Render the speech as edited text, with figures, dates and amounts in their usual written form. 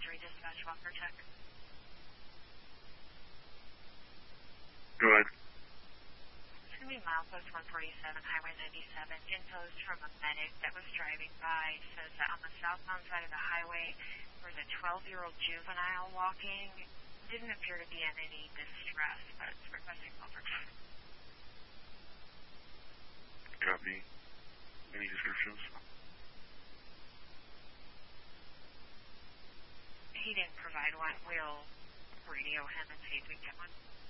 Dispatch Walker Tech. Go ahead. It's going to be milepost 147, Highway 97. Info's from a medic that was driving by. Says that on the southbound side of the highway, there was a 12-year-old juvenile walking. Didn't appear to be in any distress, but it's requesting call for time. Copy. Any descriptions? He didn't provide one. We'll radio him and see if we can get one.